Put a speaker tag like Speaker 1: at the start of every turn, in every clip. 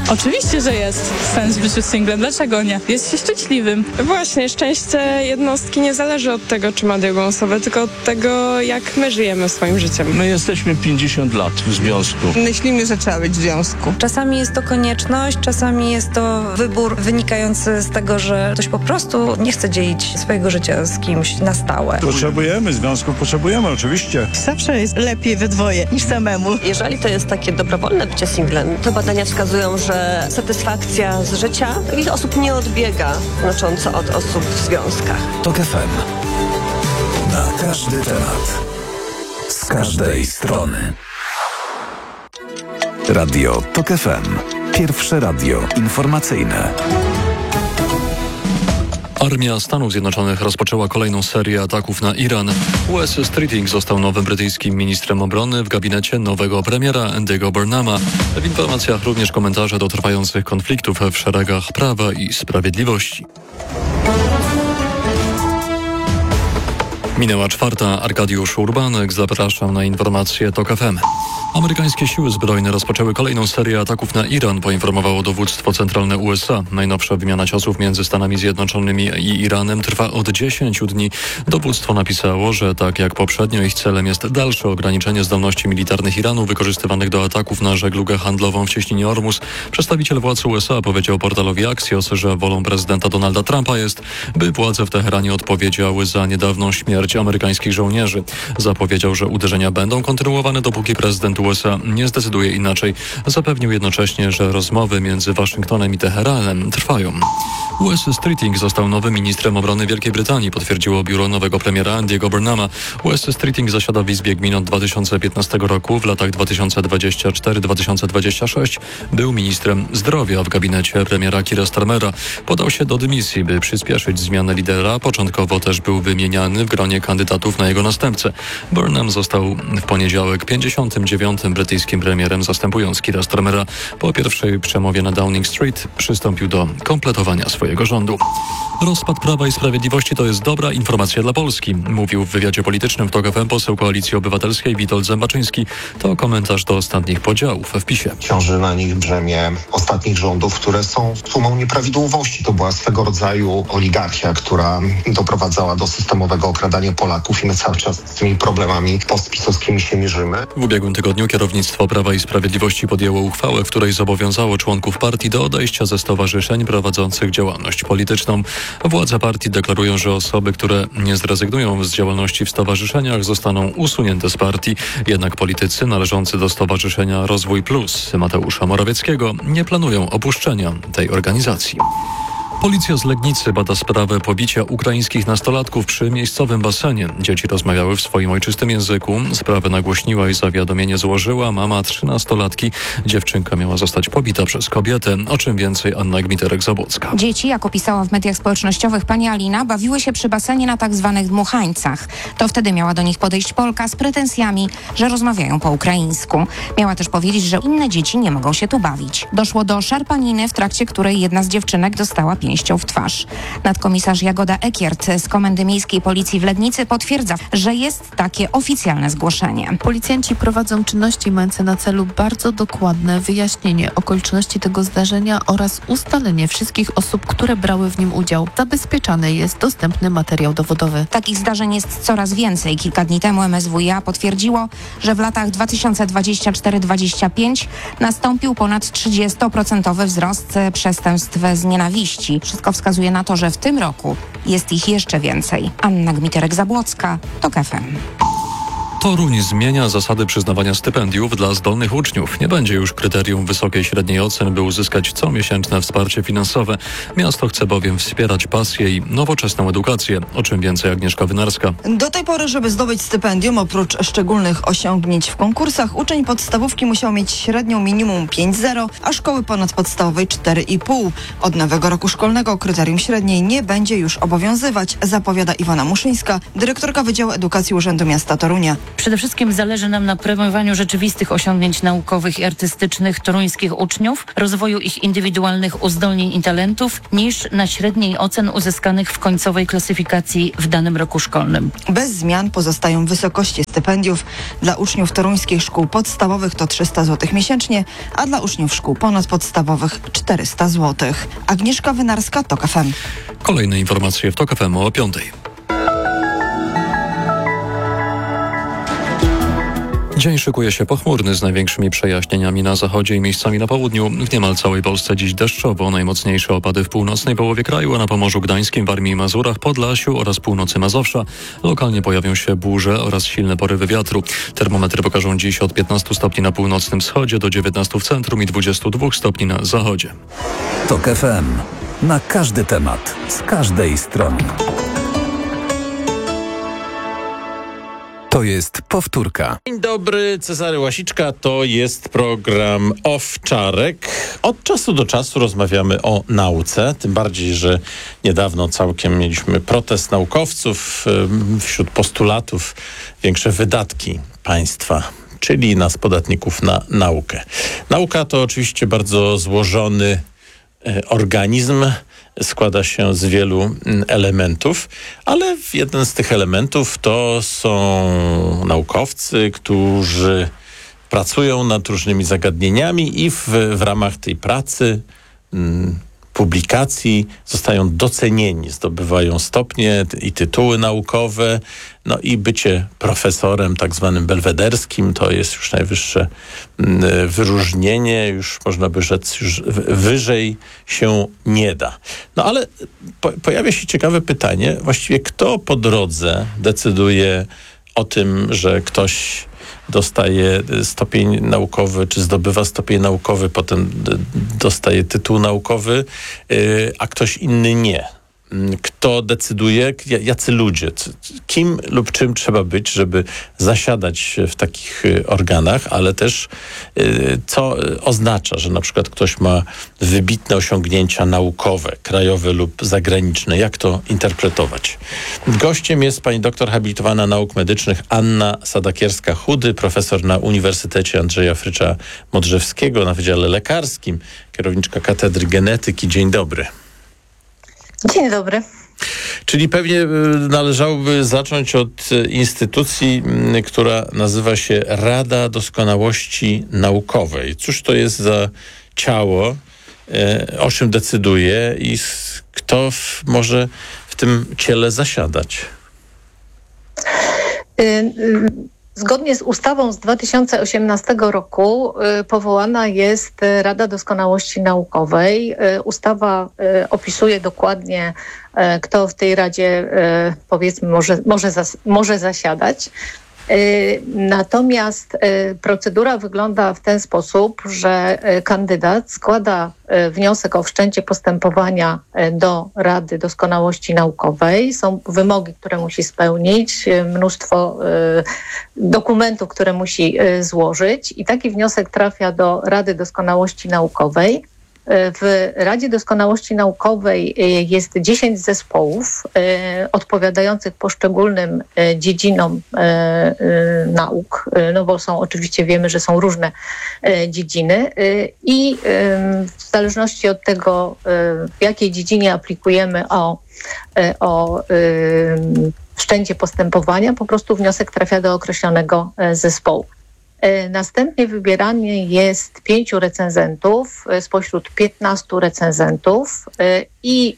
Speaker 1: Oczywiście, że jest sens w życiu singlem. Dlaczego nie? Jest się szczęśliwym.
Speaker 2: Właśnie, szczęście jednostki nie zależy od tego, czy ma drugą osobę, tylko od tego, jak my żyjemy swoim życiem.
Speaker 3: My jesteśmy 50 lat w związku.
Speaker 4: Myślimy, że trzeba być w związku.
Speaker 5: Czasami jest to konieczność, czasami jest to wybór wynikający z tego, że ktoś po prostu nie chce dzielić swojego życia z kimś na stałe.
Speaker 6: Potrzebujemy związku, potrzebujemy oczywiście.
Speaker 4: Zawsze jest lepiej we dwoje niż samemu.
Speaker 7: Jeżeli to jest takie dobrowolne bycie singlem, to badania wskazują, że satysfakcja z życia takich osób nie odbiega znacząco od osób w związkach.
Speaker 8: TOK FM. Na każdy temat. Z każdej strony. Radio TOK FM. Pierwsze radio informacyjne.
Speaker 9: Armia Stanów Zjednoczonych rozpoczęła kolejną serię ataków na Iran. Wes Streeting został nowym brytyjskim ministrem obrony w gabinecie nowego premiera Andy'ego Burnhama. W informacjach również komentarze do trwających konfliktów w szeregach Prawa i Sprawiedliwości. Minęła 4. Arkadiusz Urbanek. Zapraszam na informacje TOK FM. Amerykańskie siły zbrojne rozpoczęły kolejną serię ataków na Iran, poinformowało dowództwo centralne USA. Najnowsza wymiana ciosów między Stanami Zjednoczonymi i Iranem trwa od 10 dni. Dowództwo napisało, że tak jak poprzednio ich celem jest dalsze ograniczenie zdolności militarnych Iranu wykorzystywanych do ataków na żeglugę handlową w cieśninie Ormus. Przedstawiciel władz USA powiedział portalowi Axios, że wolą prezydenta Donalda Trumpa jest, by władze w Teheranie odpowiedziały za niedawną śmierć amerykańskich żołnierzy. Zapowiedział, że uderzenia będą kontynuowane, dopóki prezydent USA nie zdecyduje inaczej. Zapewnił jednocześnie, że rozmowy między Waszyngtonem i Teheranem trwają. Wes Streeting został nowym ministrem obrony Wielkiej Brytanii, potwierdziło biuro nowego premiera Andy'ego Burnhama. Wes Streeting zasiada w Izbie Gmin od 2015 roku. W latach 2024-2026 był ministrem zdrowia w gabinecie premiera Keira Starmera. Podał się do dymisji, by przyspieszyć zmianę lidera. Początkowo też był wymieniany w gronie kandydatów na jego następcę. Burnham został w poniedziałek 59. brytyjskim premierem, zastępując Keira Starmera. Po pierwszej przemowie na Downing Street przystąpił do kompletowania swojego rządu. Rozpad Prawa i Sprawiedliwości to jest dobra informacja dla Polski, mówił w wywiadzie politycznym w TOK FM poseł Koalicji Obywatelskiej Witold Zembaczyński. To komentarz do ostatnich podziałów w PiS-ie.
Speaker 10: Ciąży na nich brzemię ostatnich rządów, które są sumą nieprawidłowości. To była swego rodzaju oligarchia, która doprowadzała do systemowego okradania Polaków i my cały czas z tymi problemami postpisowskimi się mierzymy.
Speaker 9: W ubiegłym tygodniu kierownictwo Prawa i Sprawiedliwości podjęło uchwałę, w której zobowiązało członków partii do odejścia ze stowarzyszeń prowadzących działalność polityczną. Władze partii deklarują, że osoby, które nie zrezygnują z działalności w stowarzyszeniach, zostaną usunięte z partii. Jednak politycy należący do Stowarzyszenia Rozwój Plus Mateusza Morawieckiego nie planują opuszczenia tej organizacji. Policja z Legnicy bada sprawę pobicia ukraińskich nastolatków przy miejscowym basenie. Dzieci rozmawiały w swoim ojczystym języku. Sprawę nagłośniła i zawiadomienie złożyła mama 13-latki. Dziewczynka miała zostać pobita przez kobietę. O czym więcej Anna Gmiterek-Zabłocka.
Speaker 11: Dzieci, jak opisała w mediach społecznościowych pani Alina, bawiły się przy basenie na tak zwanych dmuchańcach. To wtedy miała do nich podejść Polka z pretensjami, że rozmawiają po ukraińsku. Miała też powiedzieć, że inne dzieci nie mogą się tu bawić. Doszło do szarpaniny, w trakcie której jedna z dziewczynek dostała pięścią w twarz. Nadkomisarz Jagoda Ekiert z Komendy Miejskiej Policji w Legnicy potwierdza, że jest takie oficjalne zgłoszenie.
Speaker 12: Policjanci prowadzą czynności mające na celu bardzo dokładne wyjaśnienie okoliczności tego zdarzenia oraz ustalenie wszystkich osób, które brały w nim udział. Zabezpieczany jest dostępny materiał dowodowy.
Speaker 11: Takich zdarzeń jest coraz więcej. Kilka dni temu MSWiA potwierdziło, że w latach 2024-2025 nastąpił ponad 30% wzrost przestępstw z nienawiści. Wszystko wskazuje na to, że w tym roku jest ich jeszcze więcej. Anna Gmiterek-Zabłocka, TOK FM.
Speaker 9: Toruń zmienia zasady przyznawania stypendiów dla zdolnych uczniów. Nie będzie już kryterium wysokiej i średniej ocen, by uzyskać comiesięczne wsparcie finansowe. Miasto chce bowiem wspierać pasję i nowoczesną edukację. O czym więcej Agnieszka Wynarska.
Speaker 4: Do tej pory, żeby zdobyć stypendium, oprócz szczególnych osiągnięć w konkursach, uczeń podstawówki musiał mieć średnią minimum 5,0, a szkoły ponadpodstawowej 4,5. Od nowego roku szkolnego kryterium średniej nie będzie już obowiązywać, zapowiada Iwona Muszyńska, dyrektorka Wydziału Edukacji Urzędu Miasta Torunia.
Speaker 13: Przede wszystkim zależy nam na promowaniu rzeczywistych osiągnięć naukowych i artystycznych toruńskich uczniów, rozwoju ich indywidualnych uzdolnień i talentów, niż na średniej ocen uzyskanych w końcowej klasyfikacji w danym roku szkolnym.
Speaker 4: Bez zmian pozostają wysokości stypendiów. Dla uczniów toruńskich szkół podstawowych to 300 zł miesięcznie, a dla uczniów szkół ponadpodstawowych 400 zł. Agnieszka Wynarska, TOK FM.
Speaker 9: Kolejne informacje w TOK FM o 5:00. Dzień szykuje się pochmurny z największymi przejaśnieniami na zachodzie i miejscami na południu. W niemal całej Polsce dziś deszczowo. Najmocniejsze opady w północnej połowie kraju, a na Pomorzu Gdańskim, Warmii i Mazurach, Podlasiu oraz północy Mazowsza. Lokalnie pojawią się burze oraz silne porywy wiatru. Termometry pokażą dziś od 15 stopni na północnym wschodzie do 19 w centrum i 22 stopni na zachodzie.
Speaker 8: TOK FM. Na każdy temat, z każdej strony. To jest powtórka.
Speaker 14: Dzień dobry, Cezary Łasiczka, to jest program Owczarek. Od czasu do czasu rozmawiamy o nauce, tym bardziej, że niedawno całkiem mieliśmy protest naukowców, wśród postulatów większe wydatki państwa, czyli nas podatników na naukę. Nauka to oczywiście bardzo złożony organizm, składa się z wielu elementów, ale jeden z tych elementów to są naukowcy, którzy pracują nad różnymi zagadnieniami i w ramach tej pracy, publikacji zostają docenieni, zdobywają stopnie i tytuły naukowe, no i bycie profesorem tak zwanym belwederskim to jest już najwyższe wyróżnienie, już można by rzec, już wyżej się nie da. No ale pojawia się ciekawe pytanie, właściwie kto po drodze decyduje o tym, że ktoś dostaje stopień naukowy, czy zdobywa stopień naukowy, potem dostaje tytuł naukowy, a ktoś inny nie. Kto decyduje, jacy ludzie, kim lub czym trzeba być, żeby zasiadać w takich organach, ale też co oznacza, że na przykład ktoś ma wybitne osiągnięcia naukowe, krajowe lub zagraniczne. Jak to interpretować? Gościem jest pani doktor habilitowana nauk medycznych Anna Sadakierska-Chudy, profesor na Uniwersytecie Andrzeja Frycza Modrzewskiego na Wydziale Lekarskim, kierowniczka Katedry Genetyki. Dzień dobry.
Speaker 15: Dzień dobry.
Speaker 14: Czyli pewnie należałoby zacząć od instytucji, która nazywa się Rada Doskonałości Naukowej. Cóż to jest za ciało, o czym decyduje i kto może w tym ciele zasiadać?
Speaker 15: Zgodnie z ustawą z 2018 roku powołana jest Rada Doskonałości Naukowej. Ustawa opisuje dokładnie, kto w tej radzie, powiedzmy, może zasiadać. Natomiast procedura wygląda w ten sposób, że kandydat składa wniosek o wszczęcie postępowania do Rady Doskonałości Naukowej. Są wymogi, które musi spełnić, mnóstwo dokumentów, które musi złożyć i taki wniosek trafia do Rady Doskonałości Naukowej. W Radzie Doskonałości Naukowej jest 10 zespołów odpowiadających poszczególnym dziedzinom nauk, no bo są oczywiście, wiemy, że są różne dziedziny i w zależności od tego, w jakiej dziedzinie aplikujemy o wszczęcie postępowania, po prostu wniosek trafia do określonego zespołu. Następnie wybieranie jest 5 recenzentów spośród 15 recenzentów i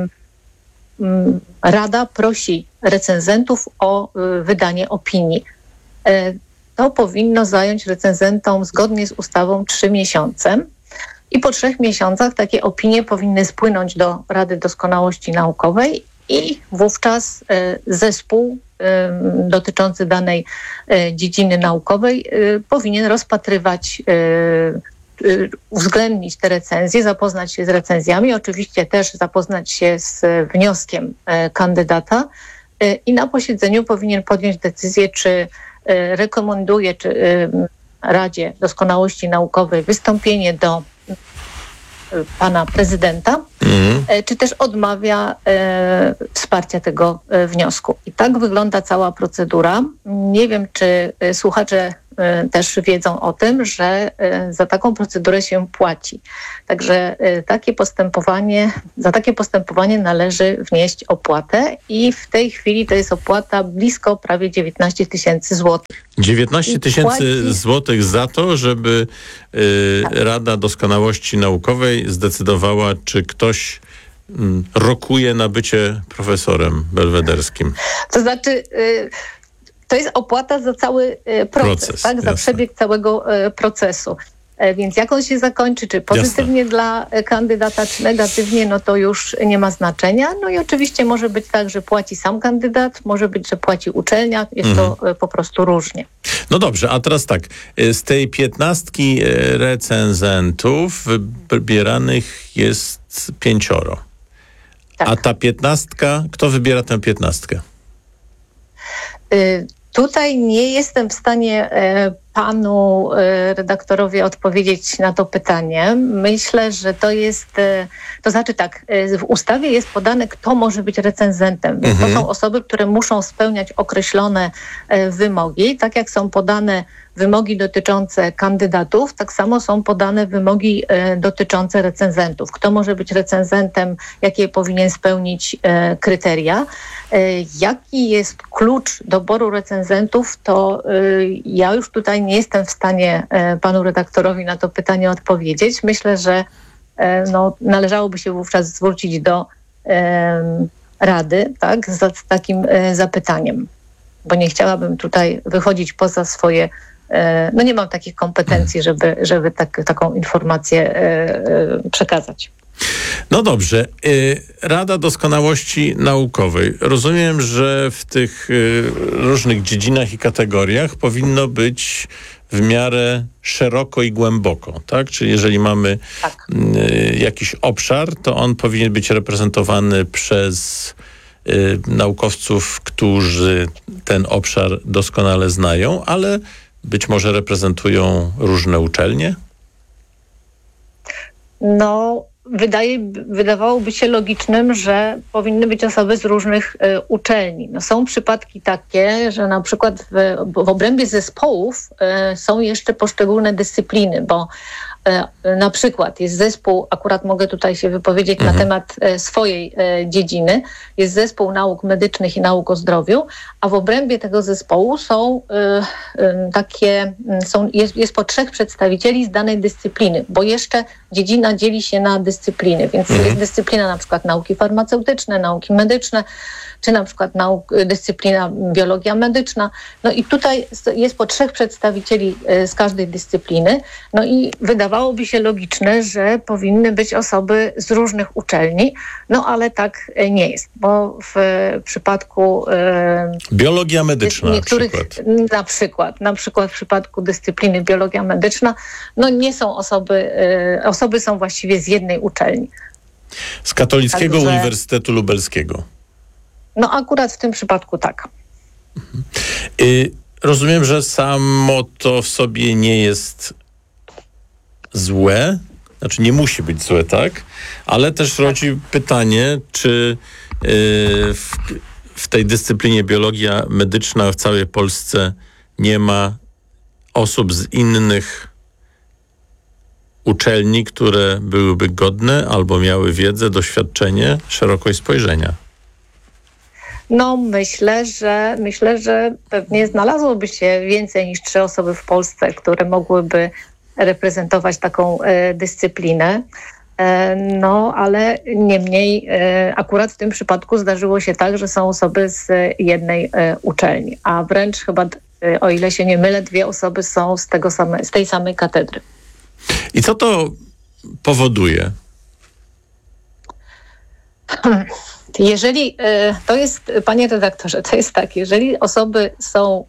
Speaker 15: Rada prosi recenzentów o wydanie opinii. To powinno zająć recenzentom zgodnie z ustawą 3 miesiące i po 3 miesiącach takie opinie powinny spłynąć do Rady Doskonałości Naukowej i wówczas zespół dotyczący danej dziedziny naukowej powinien rozpatrywać, uwzględnić te recenzje, zapoznać się z recenzjami, oczywiście też zapoznać się z wnioskiem kandydata i na posiedzeniu powinien podjąć decyzję, czy rekomenduje Radzie Doskonałości Naukowej wystąpienie do pana prezydenta czy też odmawia wsparcia tego wniosku. I tak wygląda cała procedura. Nie wiem, czy słuchacze też wiedzą o tym, że za taką procedurę się płaci. Także za takie postępowanie należy wnieść opłatę i w tej chwili to jest opłata blisko prawie 19 tysięcy złotych.
Speaker 14: 19 tysięcy złotych za to, żeby Rada Doskonałości Naukowej zdecydowała, czy ktoś rokuje na bycie profesorem belwederskim.
Speaker 15: To znaczy... To jest opłata za cały proces, tak? Za przebieg całego procesu. Więc jak on się zakończy, czy pozytywnie dla kandydata, czy negatywnie, no to już nie ma znaczenia. No i oczywiście może być tak, że płaci sam kandydat, może być, że płaci uczelnia. Jest to po prostu różnie.
Speaker 14: No dobrze, a teraz tak. Z tej 15 recenzentów wybieranych jest 5. Tak. A ta 15, kto wybiera tę 15?
Speaker 15: Tutaj nie jestem w stanie panu redaktorowi odpowiedzieć na to pytanie. Myślę, że to jest, to znaczy tak, w ustawie jest podane, kto może być recenzentem. Więc to są osoby, które muszą spełniać określone wymogi. Tak jak są podane wymogi dotyczące kandydatów, tak samo są podane wymogi dotyczące recenzentów. Kto może być recenzentem, jakie powinien spełnić kryteria. Jaki jest klucz doboru recenzentów, to ja już tutaj nie jestem w stanie panu redaktorowi na to pytanie odpowiedzieć. Myślę, że należałoby się wówczas zwrócić do Rady, tak, z takim zapytaniem, bo nie chciałabym tutaj wychodzić poza swoje... nie mam takich kompetencji, żeby taką informację przekazać.
Speaker 14: No dobrze. Rada Doskonałości Naukowej. Rozumiem, że w tych różnych dziedzinach i kategoriach powinno być w miarę szeroko i głęboko, tak? Czyli jeżeli mamy jakiś obszar, to on powinien być reprezentowany przez naukowców, którzy ten obszar doskonale znają, ale być może reprezentują różne uczelnie?
Speaker 15: Wydawałoby się logicznym, że powinny być osoby z różnych uczelni. Są przypadki takie, że na przykład w obrębie zespołów są jeszcze poszczególne dyscypliny, bo na przykład jest zespół, akurat mogę tutaj się wypowiedzieć na temat swojej dziedziny, jest zespół nauk medycznych i nauk o zdrowiu, a w obrębie tego zespołu jest po 3 przedstawicieli z danej dyscypliny, bo jeszcze dziedzina dzieli się na dyscypliny, więc jest dyscyplina na przykład nauki farmaceutyczne, nauki medyczne, czy na przykład dyscyplina biologia medyczna. I tutaj jest po 3 przedstawicieli z każdej dyscypliny. I wydawałoby się logiczne, że powinny być osoby z różnych uczelni, ale tak nie jest, bo w przypadku...
Speaker 14: biologia medyczna
Speaker 15: niektórych, na przykład w przypadku dyscypliny biologia medyczna, nie są osoby są właściwie z jednej uczelni.
Speaker 14: Z Katolickiego Uniwersytetu Lubelskiego.
Speaker 15: Akurat w tym przypadku tak.
Speaker 14: Rozumiem, że samo to w sobie nie jest złe, znaczy nie musi być złe, tak? Ale też rodzi pytanie, czy w tej dyscyplinie biologia medyczna w całej Polsce nie ma osób z innych uczelni, które byłyby godne albo miały wiedzę, doświadczenie, szerokość spojrzenia.
Speaker 15: Myślę, że pewnie znalazłoby się więcej niż 3 osoby w Polsce, które mogłyby reprezentować taką dyscyplinę. Ale niemniej akurat w tym przypadku zdarzyło się tak, że są osoby z jednej uczelni, a wręcz chyba, o ile się nie mylę, 2 osoby są z tej samej katedry.
Speaker 14: I co to powoduje?
Speaker 15: Jeżeli to jest, panie redaktorze, to jest tak, jeżeli osoby są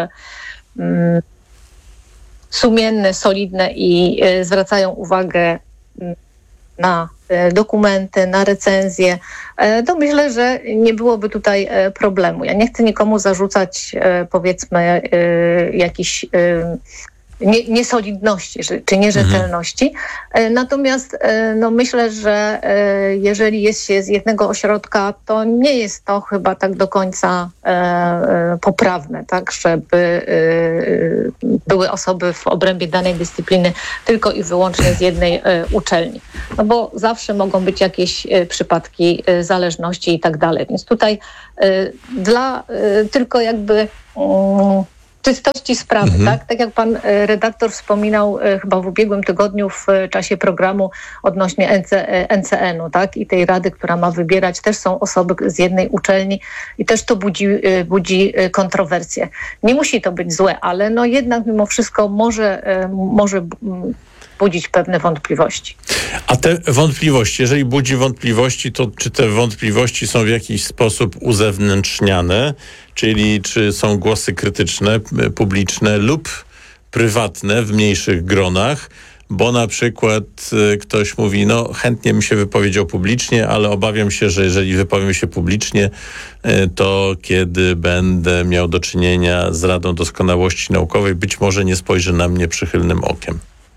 Speaker 15: sumienne, solidne i zwracają uwagę na dokumenty, na recenzje, to myślę, że nie byłoby tutaj problemu. Ja nie chcę nikomu zarzucać, powiedzmy, jakichś niesolidności czy nierzetelności. Natomiast myślę, że jeżeli jest się z jednego ośrodka, to nie jest to chyba tak do końca poprawne, tak, żeby były osoby w obrębie danej dyscypliny tylko i wyłącznie z jednej uczelni. No bo zawsze mogą być jakieś przypadki zależności i tak dalej. Więc tutaj dla tylko jakby czystości sprawy, tak jak pan redaktor wspominał chyba w ubiegłym tygodniu w czasie programu odnośnie NCN-u, tak, i tej rady, która ma wybierać, też są osoby z jednej uczelni i też to budzi kontrowersje. Nie musi to być złe, ale jednak mimo wszystko może budzić pewne wątpliwości.
Speaker 14: A te wątpliwości, jeżeli budzi wątpliwości, to czy te wątpliwości są w jakiś sposób uzewnętrzniane, czyli czy są głosy krytyczne, publiczne lub prywatne w mniejszych gronach, bo na przykład ktoś mówi, chętnie bym się wypowiedział publicznie, ale obawiam się, że jeżeli wypowiem się publicznie, to kiedy będę miał do czynienia z Radą Doskonałości Naukowej, być może nie spojrzy na mnie przychylnym okiem.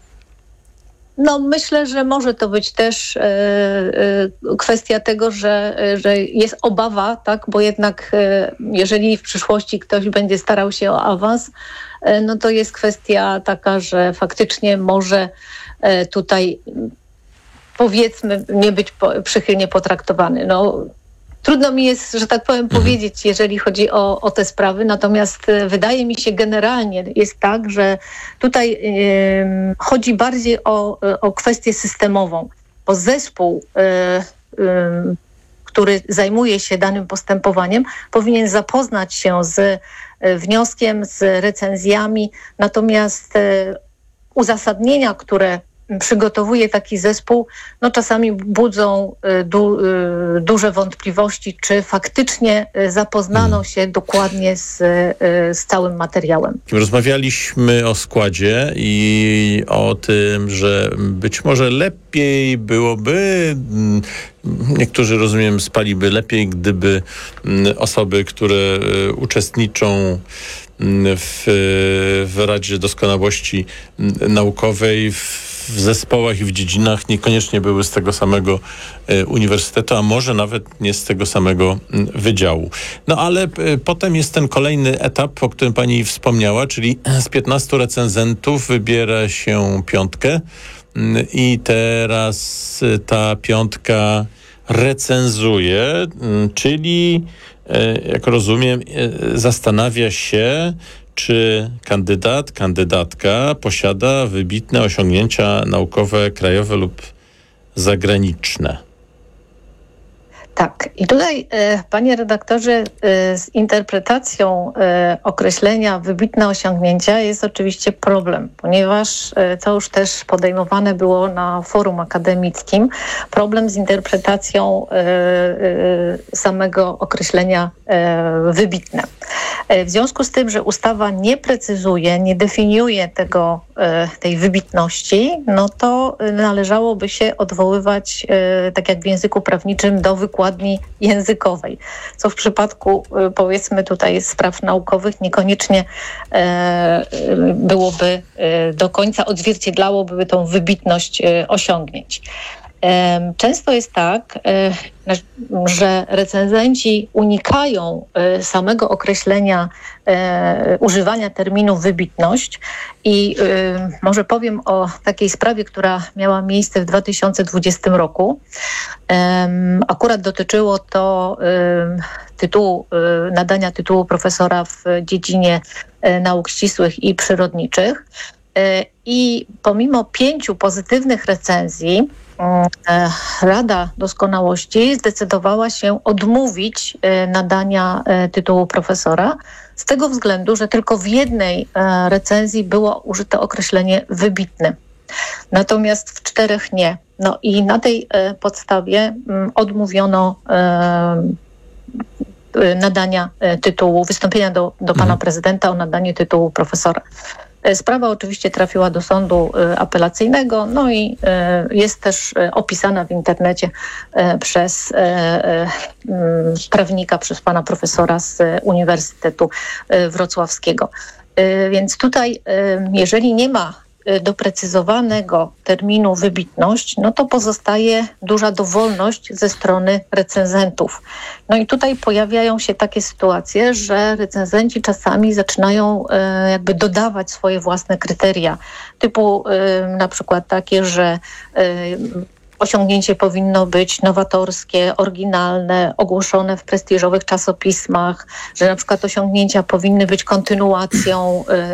Speaker 15: Myślę, że może to być też kwestia tego, że jest obawa, tak, bo jednak jeżeli w przyszłości ktoś będzie starał się o awans, to jest kwestia taka, że faktycznie może tutaj powiedzmy nie być przychylnie potraktowany. Trudno mi jest, że tak powiem, powiedzieć, jeżeli chodzi o te sprawy, natomiast wydaje mi się generalnie jest tak, że tutaj chodzi bardziej o kwestię systemową, bo zespół, który zajmuje się danym postępowaniem, powinien zapoznać się z wnioskiem, z recenzjami, natomiast uzasadnienia, które przygotowuje taki zespół, czasami budzą duże wątpliwości, czy faktycznie zapoznano się dokładnie z całym materiałem.
Speaker 14: Rozmawialiśmy o składzie i o tym, że być może lepiej byłoby, niektórzy, rozumiem, spaliby lepiej, gdyby osoby, które uczestniczą w Radzie Doskonałości Naukowej w zespołach i w dziedzinach niekoniecznie były z tego samego uniwersytetu, a może nawet nie z tego samego wydziału. Ale potem jest ten kolejny etap, o którym pani wspomniała, czyli z 15 recenzentów wybiera się 5 i teraz ta 5 recenzuje, czyli jak rozumiem, zastanawia się, czy kandydatka posiada wybitne osiągnięcia naukowe krajowe lub zagraniczne.
Speaker 15: Tak. I tutaj, panie redaktorze, z interpretacją określenia wybitne osiągnięcia jest oczywiście problem, ponieważ to już też podejmowane było na forum akademickim, problem z interpretacją samego określenia wybitne. W związku z tym, że ustawa nie precyzuje, nie definiuje tej wybitności, to należałoby się odwoływać, tak jak w języku prawniczym, do wykładni językowej, co w przypadku, powiedzmy tutaj, spraw naukowych niekoniecznie byłoby do końca odzwierciedlałoby tą wybitność osiągnięć. Często jest tak, że recenzenci unikają samego określenia używania terminu wybitność i może powiem o takiej sprawie, która miała miejsce w 2020 roku. Akurat dotyczyło to nadania tytułu profesora w dziedzinie nauk ścisłych i przyrodniczych. I pomimo 5 pozytywnych recenzji Rada Doskonałości zdecydowała się odmówić nadania tytułu profesora z tego względu, że tylko w jednej recenzji było użyte określenie wybitny. Natomiast w 4 nie. I na tej podstawie odmówiono nadania tytułu, wystąpienia do pana prezydenta o nadanie tytułu profesora. Sprawa oczywiście trafiła do sądu apelacyjnego, i jest też opisana w internecie przez prawnika, przez pana profesora z Uniwersytetu Wrocławskiego. Więc tutaj, jeżeli nie ma doprecyzowanego terminu wybitność, no to pozostaje duża dowolność ze strony recenzentów. No i tutaj pojawiają się takie sytuacje, że recenzenci czasami zaczynają jakby dodawać swoje własne kryteria, typu na przykład takie, że osiągnięcie powinno być nowatorskie, oryginalne, ogłoszone w prestiżowych czasopismach, że na przykład osiągnięcia powinny być kontynuacją